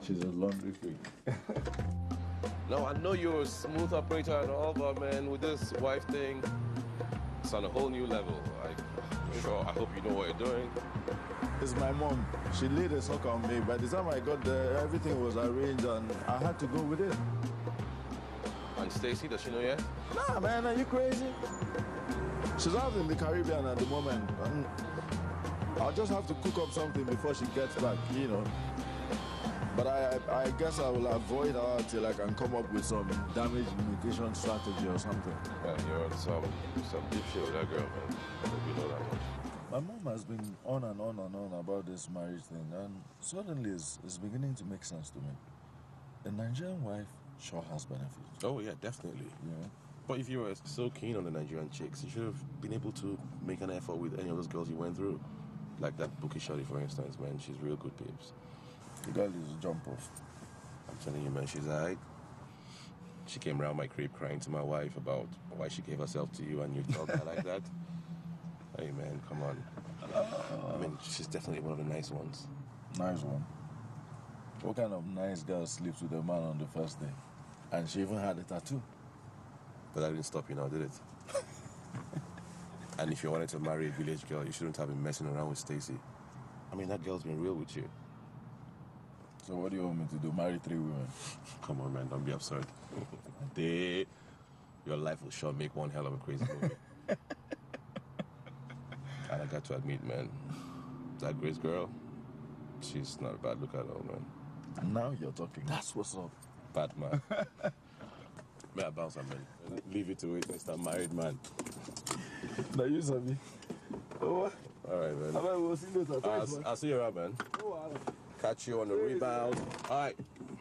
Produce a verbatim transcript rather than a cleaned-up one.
She's a laundry freak. No, I know you're a smooth operator and all, but man, with this wife thing, it's on a whole new level. Like, sure, I hope you know what you're doing. It's my mom. She laid a sock on me. By the time I got there, everything was arranged and I had to go with it. And Stacy, does she know yet? Nah, man, are you crazy? She's out in the Caribbean at the moment. And I'll just have to cook up something before she gets back, you know. But I, I, I guess I will avoid her till I can come up with some damage mitigation strategy or something. Man, you're on some, some deep shit with that girl, man. I hope you know that much. My mom has been on and on and on about this marriage thing, and suddenly it's, it's beginning to make sense to me. A Nigerian wife sure has benefits. Oh, yeah, definitely. Yeah. But if you were so keen on the Nigerian chicks, you should have been able to make an effort with any of those girls you went through. Like that Bookie Shorty, for instance, man. She's real good, babes. The girl is a jump off. I'm telling you, man, she's alright. She came around my crib crying to my wife about why she gave herself to you and you talk her like that. Hey, man, come on. I mean, she's definitely one of the nice ones. Nice one. What kind of nice girl sleeps with a man on the first day? And she even had a tattoo. But that didn't stop you now, did it? And if you wanted to marry a village girl, you shouldn't have been messing around with Stacy. I mean, that girl's been real with you. So what do you want me to do? Marry three women? Come on, man, don't be absurd. They, your life will sure make one hell of a crazy movie. And I got to admit, man, that Grace girl, she's not a bad look at all, man. Now you're talking. That's what's up. Bad man. May I bounce, man? Leave it to it, Mister Married Man. Now you sabi. Oh, what? All right, man. I will see you later. Thanks, I'll, man. I'll see you around, man. Oh, wow. Catch you on the rebound. All right.